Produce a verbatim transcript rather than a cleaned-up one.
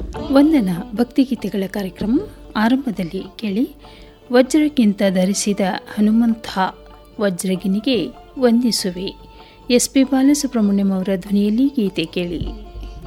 ವಂದನ ಭಕ್ತಿಗೀತೆಗಳ ಕಾರ್ಯಕ್ರಮ ಆರಂಭದಲ್ಲಿ ಕೇಳಿ ವಜ್ರಕ್ಕಿಂತ ಧರಿಸಿದ ಹನುಮಂತ ವಜ್ರಗಿನಿಗೆ ವಂದಿಸುವೆ. ಎಸ್ ಪಿ ಬಾಲಸುಬ್ರಹ್ಮಣ್ಯಂ ಅವರ ಧ್ವನಿಯಲ್ಲಿ ಗೀತೆ ಕೇಳಿ.